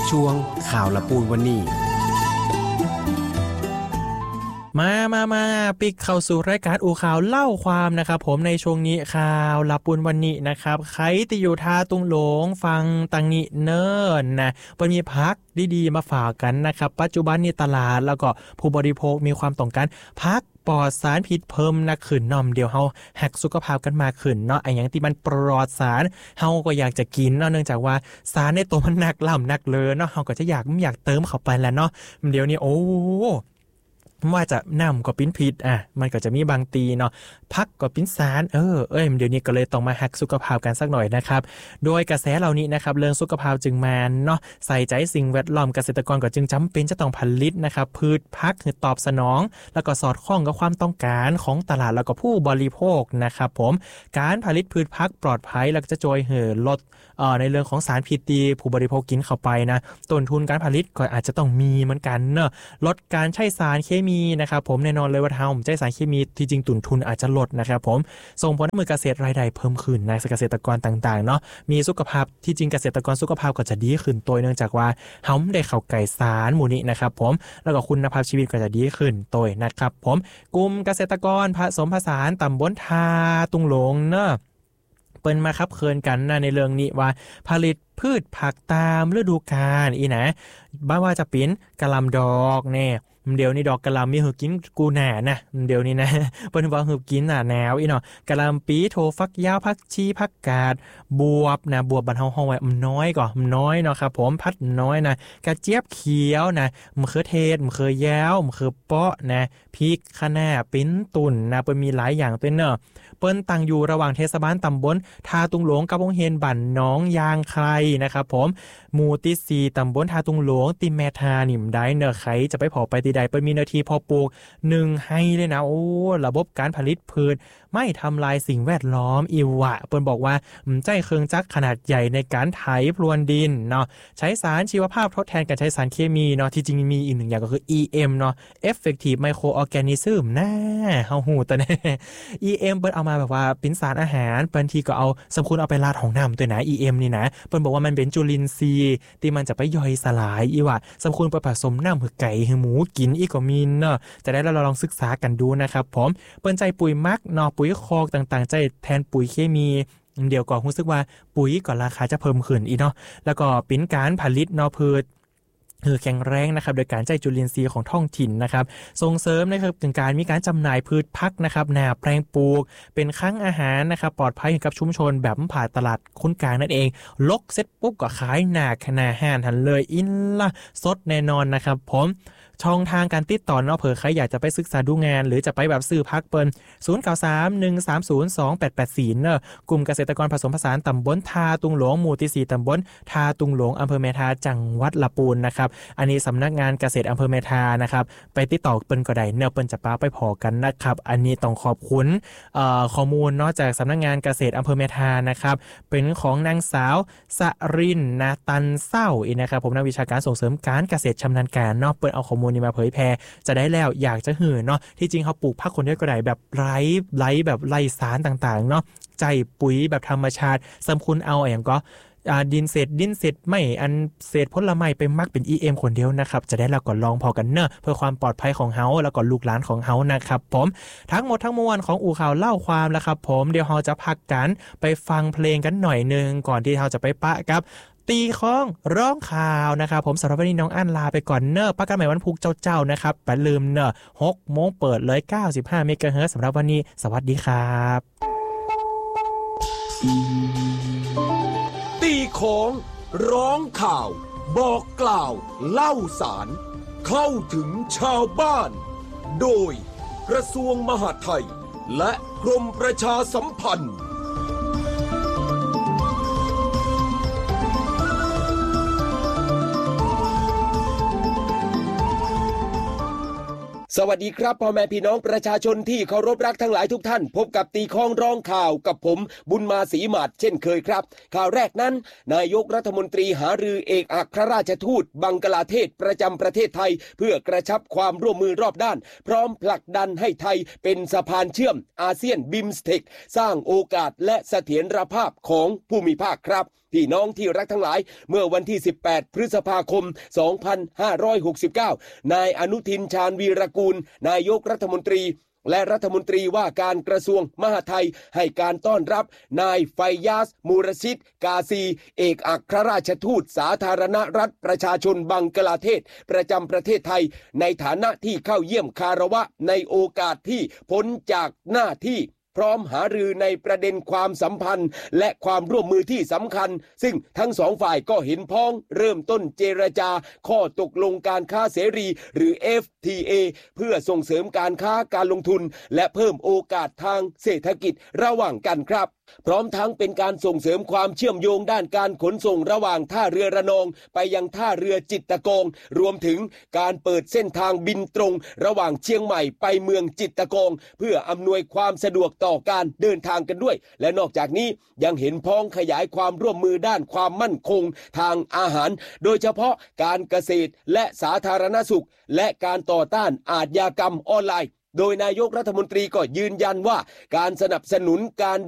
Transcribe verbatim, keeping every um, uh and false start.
ช่วงข่าวละปูนวันนี้มามามาปิกเข้าสู่รายการอูข่าวเล่าความนะครับผมในช่วงนี้ข่าวละปูนวันนี้นะครับใครที่อยู่ท่าตุงหลงฟังตังนี้เนิ่นนะมันมีพักดีๆมาฝากกันนะครับปัจจุบันนี้ตลาดแล้วก็ผู้บริโภคมีความต้องการพักปลอดสารพิษเพิ่มนักขึ้นน้อมเดี๋ยวเฮาหักสุขภาพกันมากขึ้นเนาะไอ้หยังที่มันปลอดสารเฮาก็อยากจะกินเนาะเนื่องจากว่าสารในตัวมันหนักล่ำหนักเลยเนาะเฮาก็จะอยากอยากเติมเข้าไปแล้วเนาะเดี๋ยวนี้โอ้ว่าจะนำก็ปิ้นพิษอ่ะมันก็จะมีบางตีเนาะพักก็ปิ้นสารเออเอ้ยเดี๋ยวนี้ก็เลยต้องมาหักสุขภาพกันสักหน่อยนะครับโดยกระแสเหล่านี้นะครับเรื่องสุขภาพจึงมาเนาะใส่ใจสิ่งแวดล้อมเกษตรกรก็จึงจำเป็นจะต้องผลิตนะครับพืชพักคือตอบสนองแล้วก็สอดคล้องกับความต้องการของตลาดแล้วก็ผู้บริโภคนะครับผมการผลิตพืชพักปลอดภัยแล้วก็จะช่วยเห่อลดเอ่อในเรื่องของสารพิษที่ผู้บริโภคกินเข้าไปนะต้นทุนการผลิตก็อาจจะต้องมีเหมือนกันเนอะลดการใช้สารเคมีนะครับผมแน่นอนเลยว่าถ้าผมใช้สารเคมีที่จริงต้นทุนอาจจะลดนะครับผมส่งผลให้มือเกษตรรายได้เพิ่มขึ้นนะเกษตรกรต่างๆเนาะมีสุขภาพที่จริงเกษตรกรสุขภาพก็จะดีขึ้นโดยเนื่องจากว่าเฮาได้เข้าใกล้สารหมู่นี้นะครับผมแล้วก็คุณภาพชีวิตก็จะดีขึ้นโดยนะครับผมกลุ่มเกษตรกรผสมผสานตำบลทาตุงหลงเนอะเปิ้นมาคับเคินกันนะในเรื่องนี้ว่าผลิตพืชผักตามฤดูกาลอีนะบ้าว่าจะเป็นกะหล่ำดอกแน่เดี๋ยวนี้ดอกกะหล่ำมีหือกินกูหน่านะเดี๋ยวนี้นะเปิ้นว่าหือกินหน้าหนาวอีเนาะกะหล่ำปีโทฟักยาวผักชีผักกาดบวบนะบวบบ้านเฮาฮ้องไว้มันน้อยก่อมันน้อยเนาะครับผมพัดน้อยนะกระเจี๊ยบเขียวนะมะเขือเทศมะเขือยาวมะเขือเปาะนะพริกคะน้าปิ้นตุ่นนะเปิ้นมีหลายอย่างเป็นเนาะเปิ้นตั้งอยู่ระหว่างเทศบาลตำบลทาตุงหลวงกับโรงเรียนบ้านน้องยางไครนะครับผมหมู่ที่สี่ตำบลทาตุงหลวงติแม่ทานิ่มได้เนอะใครจะไปพอไปตีใดเปิ้นมีหน้าที่พอปลูกหนึ่งให้เลยนะโอ้ระบบการผลิตพืชไม่ทำลายสิ่งแวดล้อมอีวะเปิ้นบอกว่าใจเครื่องจักรขนาดใหญ่ในการไถพรวนดินเนาะใช้สารชีวภาพทดแทนการใช้สารเคมีเนาะที่จริงมีอีกหนึ่งอย่างก็คือ อี เอ็ม เนาะ Effective Microorganism น่าเฮาฮู้ตัวนี้ อี เอ็ม เปิ้นเอามาแบบว่าเป็นสารอาหารบางทีก็เอาสมควรเอาไปราดของน้ำตัวนะ อี เอ็ม นี่นะเปิ้นบอกว่ามันเป็นจุลินทรีย์ที่มันจะไปย่อยสลายอีวะสมควรไปผสมน้ำคือไก่คือหมูกินอีกก็มีเนาะจะได้เราลองศึกษากันดูนะครับผมเปิ้นใจปุ๋ยมักเนาะปุ๋ยคอกต่างๆใจแทนปุ๋ยเคมีเดี๋ยวก็รู้สึกว่าปุ๋ยก็ราคาจะเพิ่มขึ้นอีเนาะแล้วก็เป็นการผลิตเนาะพืชคือแข็งแรงนะครับโดยการใช้จุลินทรีย์ของท้องถิ่นนะครับส่งเสริมนะครับถึงการมีการจำหน่ายพืชพักนะครับแนวแปลงปลูกเป็นครั้งอาหารนะครับปลอดภัยกับชุมชนแบบผ่านตลาดคนกลางนั่นเองลกเสร็จปุ๊บก็ขายหน้าขนาดห้านหันเลยอินละสดแน่นอนนะครับผมช่องทางการติดต่อเนาะเผื่อใครอยากจะไปศึกษาดูงานหรือจะไปแบบซื้อพักเปิ้นศูนย์ เก้า สาม หนึ่ง สาม ศูนย์ สอง แปด แปด สี่เนอะกลุ่มเกษตรกรผสมผสานตำบลทาตุงหลวงหมู่ที่สี่ตำบลทาตุงหลวงอำเภอแม่ทาจังหวัดลำพูนนะครับอันนี้สำนักงานเกษตรอำเภอแม่ทานะครับไปติดต่อเปิ้นก็ได้เนอะเปิ้นจะป้าไปพอกันนะครับอันนี้ต้องขอบคุณเอ่อข้อมูลเนาะจากสำนักงานเกษตรอำเภอแม่ทานะครับเป็นของนางสาวสรินนะตันเศร้าอีนะครับผมนักวิชาการส่งเสริมการเกษตรชำนาญการเนาะเปิ้นเอาข้อมูลนี้มาเผยแพร่จะได้แล้วอยากจะหื่นเนาะที่จริงเขาปลูกผักคนเดียวก็ได้แบบไร้ไร้แบบไร้สารต่างๆเนาะใจปุ๋ยแบบธรรมชาติสำคุณเอาอย่างก็ดินเศษดินเศษไม่อันเศษผลไม้ไปมักเป็น อี เอ็ม คนเดียวนะครับจะได้แล้วก็ลองพอกันเนอะเพื่อความปลอดภัยของเฮาแล้วก็ลูกหลานของเฮานะครับผมทั้งหมดทั้งมวลของอู่ข่าวเล่าความแล้วครับผมเดี๋ยวเราจะพักกันไปฟังเพลงกันหน่อยนึงก่อนที่เราจะไปปะกับตีข้องร้องข่าวนะครับผมสำหรับวันนี้น้องอั้นลาไปก่อนเนอะปะกันใหม่วันพุธเจ้าๆนะครับอย่าลืมเนอะหกโมงเปิดเลยเก้าสิบห้าเมกะเฮิรตซ์สำหรับวันนี้สวัสดีครับตีของร้องข่าวบอกกล่าวเล่าสารเข้าถึงชาวบ้านโดยกระทรวงมหาดไทยและกรมประชาสัมพันธ์ สวัสดีครับพ่อแม่พี่น้องประชาชนที่เคารพรักทั้งหลายทุกท่านพบกับตีข้องร้องข่าวกับผมบุญมาศรีหมาดเช่นเคยครับข่าวแรกนั้นนายกรัฐมนตรีหารือเอกอัครราชทูตบังกลาเทศประจำประเทศไทยเพื่อกระชับความร่วมมือรอบด้านพร้อมผลักดันให้ไทยเป็นสะพานเชื่อมอาเซียนบิมสเทคสร้างโอกาสและเสถียรภาพของภูมิภาคครับพี่น้องที่รักทั้งหลายเมื่อวันที่สิบแปดพฤษภาคมสองพันห้าร้อยหกสิบเก้านายอนุทินชาญวีรกูลนายกรัฐมนตรีและรัฐมนตรีว่าการกระทรวงมหาดไทยให้การต้อนรับนายไฟยาสมูรชิดกาซีเอกอัครราชทูตสาธารณรัฐประชาชนบังกลาเทศประจำประเทศไทยในฐานะที่เข้าเยี่ยมคารวะในโอกาสที่พ้นจากหน้าที่พร้อมหารือในประเด็นความสัมพันธ์และความร่วมมือที่สำคัญซึ่งทั้งสองฝ่ายก็เห็นพ้องเริ่มต้นเจรจาข้อตกลงการค้าเสรีหรือ เอฟ ที เอ เพื่อส่งเสริมการค้าการลงทุนและเพิ่มโอกาสทางเศรษฐกิจระหว่างกันครับพร้อมทั้งเป็นการส่งเสริมความเชื่อมโยงด้านการขนส่งระหว่างท่าเรือระนองไปยังท่าเรือจิตตะกองรวมถึงการเปิดเส้นทางบินตรงระหว่างเชียงใหม่ไปเมืองจิตตะกองเพื่ออำนวยความสะดวกต่อการเดินทางกันด้วยและนอกจากนี้ยังเห็นพ้องขยายความร่วมมือด้านความมั่นคงทางอาหารโดยเฉพาะการเกษตรและสาธารณสุขและการต่อต้านอาชญากรรมออนไลน์โดยนายกรัฐมนตรีก็ยืนยันว่าการสนับสนุนการ